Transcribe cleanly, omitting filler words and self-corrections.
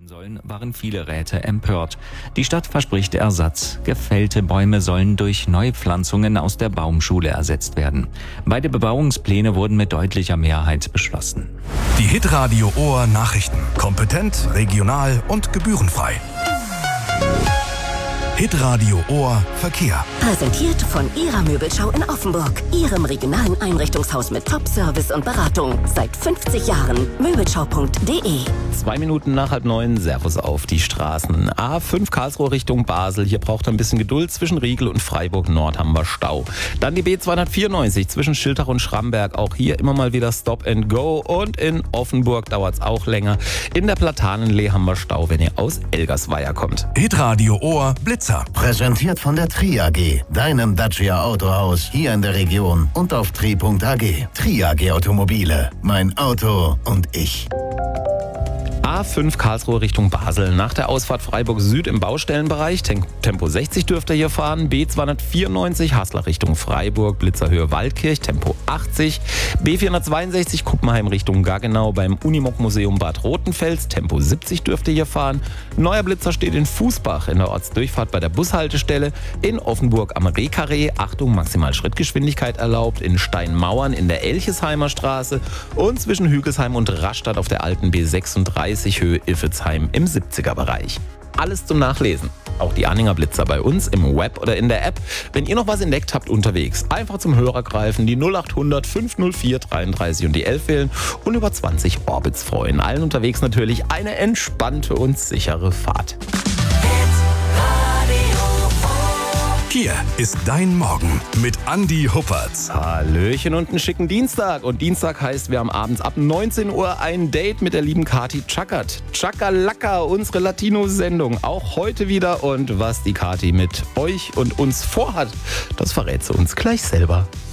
sollen, waren viele Räte empört. Die Stadt verspricht Ersatz. Gefällte Bäume sollen durch Neupflanzungen aus der Baumschule ersetzt werden. Beide Bebauungspläne wurden mit deutlicher Mehrheit beschlossen. Die Hitradio Ohr Nachrichten. Kompetent, regional und gebührenfrei. Hitradio Ohr Verkehr. Präsentiert von Ihrer Möbelschau in Offenburg. Ihrem regionalen Einrichtungshaus mit Top-Service und Beratung. Seit 50 Jahren. Möbelschau.de. 2 Minuten nach 8:30, Servus auf die Straßen. A5 Karlsruhe Richtung Basel. Hier braucht er ein bisschen Geduld. Zwischen Riegel und Freiburg Nord haben wir Stau. Dann die B294 zwischen Schiltach und Schramberg. Auch hier immer mal wieder Stop and Go. Und in Offenburg dauert es auch länger. In der Platanenallee haben wir Stau, wenn ihr aus Elgersweier kommt. Hitradio Ohr Blitzer. Präsentiert von der Tri AG, deinem Dacia Autohaus hier in der Region und auf tri.ag. Tri AG Automobile, mein Auto und ich. A5 Karlsruhe Richtung Basel. Nach der Ausfahrt Freiburg Süd im Baustellenbereich. Tempo 60 dürft ihr hier fahren. B294 Haßler Richtung Freiburg. Blitzerhöhe Waldkirch. Tempo 80. B462 Kuppenheim Richtung Gaggenau beim Unimog-Museum Bad Rotenfels. Tempo 70 dürft ihr hier fahren. Neuer Blitzer steht in Fußbach in der Ortsdurchfahrt bei der Bushaltestelle. In Offenburg am Rehkarree. Achtung, maximal Schrittgeschwindigkeit erlaubt. In Steinmauern in der Elchesheimer Straße. Und zwischen Hügelsheim und Rastatt auf der alten B36 Höhe Iffezheim im 70er-Bereich. Alles zum Nachlesen. Auch die Anhänger Blitzer bei uns im Web oder in der App. Wenn ihr noch was entdeckt habt unterwegs, einfach zum Hörer greifen, die 0800 504 33 und die 11 wählen und über 20 Orbits freuen. Allen unterwegs natürlich eine entspannte und sichere Fahrt. Hier ist dein Morgen mit Andi Huppertz. Hallöchen und einen schicken Dienstag. Und Dienstag heißt, wir haben abends ab 19 Uhr ein Date mit der lieben Kati Chackert. Chakalaka, unsere Latino-Sendung. Auch heute wieder. Und was die Kati mit euch und uns vorhat, das verrät sie uns gleich selber.